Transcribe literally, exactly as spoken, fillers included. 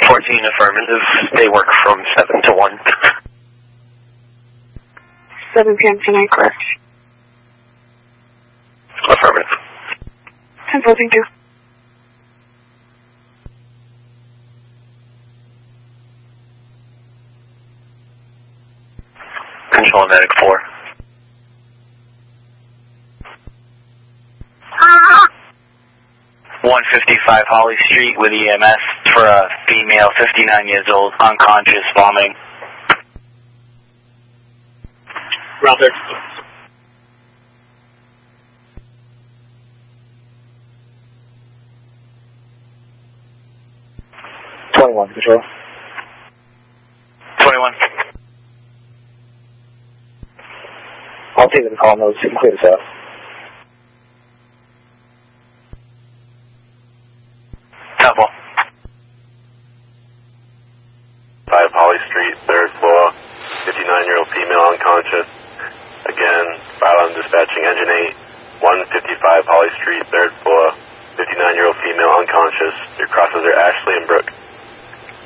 fourteen affirmative. They work from seven to one. seven p m tonight, correct? Affirmative. ten fourteen two. Control medic four. one fifty-five Holly Street with E M S for a female, fifty-nine years old, unconscious, vomiting. Route there. twenty-one, control. twenty-one. I'll take the call notes. You can clear this out. Temple. five Holly Street, third floor, fifty-nine-year-old female unconscious. Again, file on dispatching engine eight, one fifty-five Holly Street, third floor, fifty-nine-year-old female unconscious. Your crosses are Ashley and Brooke.